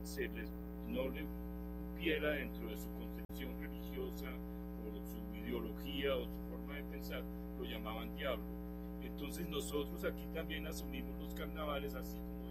se les no le viera dentro de su concepción religiosa o su ideología o su forma de pensar, lo llamaban diablo. Entonces nosotros aquí también asumimos los carnavales así como